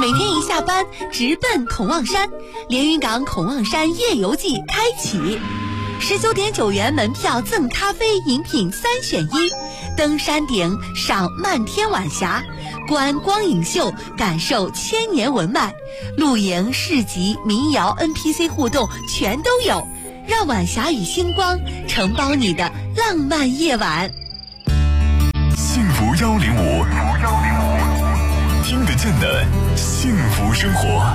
每天一下班直奔孔望山，连云港孔望山夜游记开启。19.9元门票赠咖啡饮品3选1，登山顶赏漫天晚霞，观光影秀感受千年文脉，露营市集民谣 NPC 互动全都有，让晚霞与星光承包你的浪漫夜晚。 幸福105，听得见的幸福生活。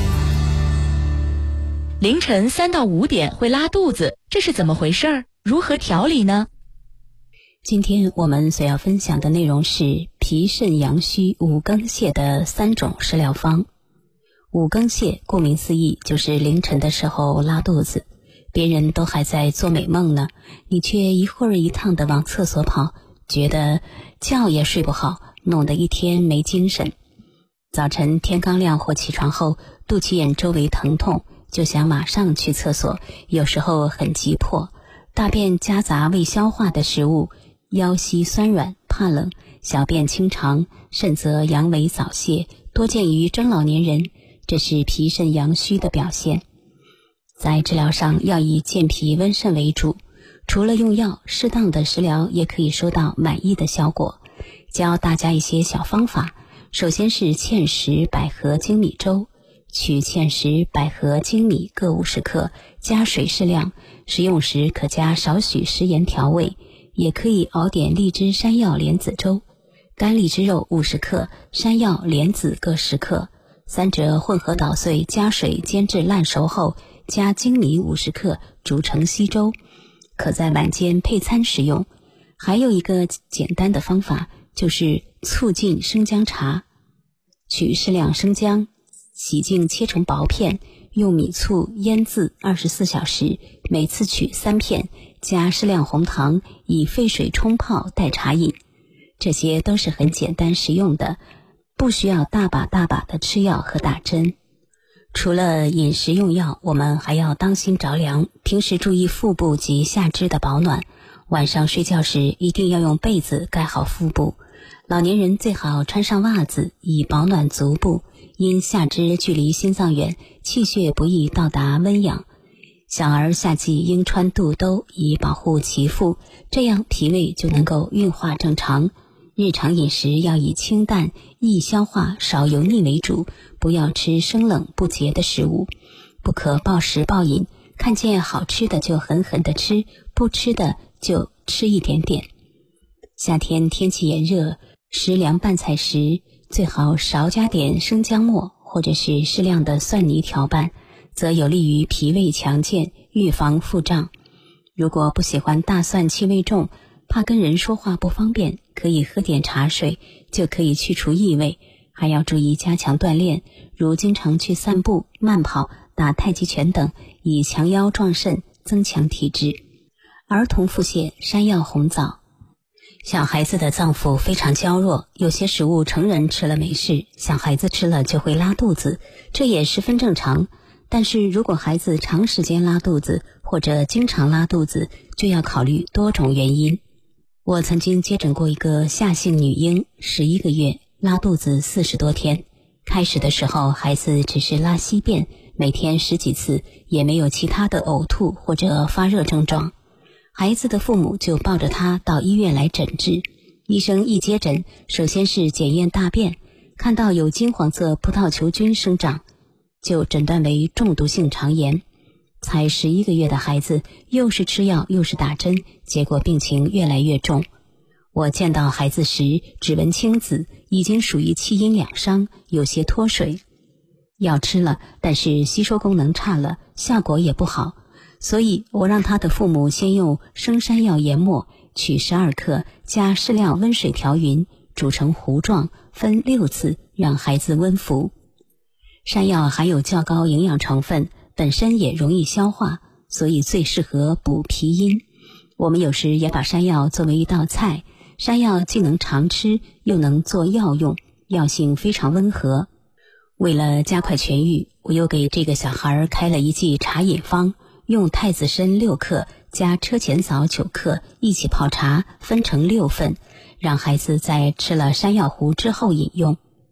凌晨3到5点会拉肚子，这是怎么回事？如何调理呢？ 今天我们所要分享的内容是脾肾阳虚五更泻的3种食疗方。五更泻顾名思义就是凌晨的时候拉肚子，别人都还在做美梦呢，你却一会儿一趟的往厕所跑，觉得觉也睡不好，弄得一天没精神。早晨天刚亮或起床后，肚脐眼周围疼痛，就想马上去厕所，有时候很急迫，大便夹杂未消化的食物，腰膝酸软，怕冷，小便清长，甚则阳痿早泄，多见于中老年人，这是脾肾阳虚的表现。在治疗上要以健脾温肾为主，除了用药，适当的食疗也可以收到满意的效果。教大家一些小方法，首先是芡实百合粳米粥，取芡实、百合、粳米各50克，加水适量，食用时可加少许食盐调味，也可以熬点荔枝山药莲子粥，干荔枝肉50克，山药莲子各10克，三者混合捣碎，加水煎至烂熟后，加粳米50克，煮成稀粥，可在晚间配餐食用。还有一个简单的方法，就是促进生姜茶，取适量生姜，洗净切成薄片，用米醋腌渍24小时，每次取3片，加适量红糖，以沸水冲泡代茶饮。这些都是很简单实用的，不需要大把的吃药和打针。除了饮食用药，我们还要当心着凉，平时注意腹部及下肢的保暖，晚上睡觉时一定要用被子盖好腹部。老年人最好穿上袜子以保暖足部，因下肢距离心脏远，气血不易到达温养。小儿夏季应穿肚兜以保护脐腹，这样脾胃就能够运化正常。日常饮食要以清淡、易消化、少油腻为主，不要吃生冷不洁的食物，不可暴食暴饮，看见好吃的就狠狠的吃，不吃的就吃一点点。夏天天气炎热，食凉拌菜时最好少加点生姜末，或者是适量的蒜泥调拌，则有利于脾胃强健，预防腹胀。如果不喜欢大蒜气味重，怕跟人说话不方便，可以喝点茶水，就可以去除异味。还要注意加强锻炼，如经常去散步、慢跑、打太极拳等，以强腰壮肾，增强体质。儿童腹泻，山药红枣。小孩子的脏腑非常娇弱，有些食物成人吃了没事，小孩子吃了就会拉肚子，这也十分正常。但是如果孩子长时间拉肚子，或者经常拉肚子，就要考虑多种原因。我曾经接诊过一个夏姓女婴，11个月，拉肚子40多天。开始的时候孩子只是拉稀便，每天10几次，也没有其他的呕吐或者发热症状。孩子的父母就抱着他到医院来诊治。医生一接诊，首先是检验大便，看到有金黄色葡萄球菌生长，就诊断为中毒性肠炎。才11个月的孩子，又是吃药又是打针，结果病情越来越重。我见到孩子时，只闻青紫，已经属于气阴两伤，有些脱水。药吃了，但是吸收功能差了，效果也不好，所以我让他的父母先用生山药研末，取12克，加适量温水调匀，煮成糊状，分6次，让孩子温服。山药含有较高营养成分，本身也容易消化，所以最适合补脾阴。我们有时也把山药作为一道菜，山药既能常吃，又能做药用，药性非常温和。为了加快痊愈，我又给这个小孩开了一剂茶饮方，用太子参6克加车前草9克一起泡茶，分成6份，让孩子在吃了山药糊之后饮用。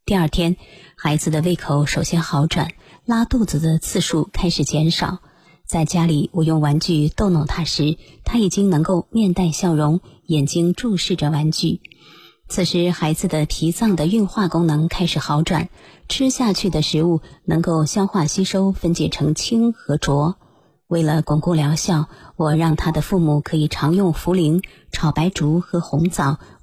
第二天，孩子的胃口首先好转，拉肚子的次数开始减少。在家里，我用玩具逗弄他时，他已经能够面带笑容，眼睛注视着玩具。此时，孩子的脾脏的运化功能开始好转，吃下去的食物能够消化吸收，分解成清和浊。为了巩固疗效，我让他的父母可以常用茯苓、炒白术和红枣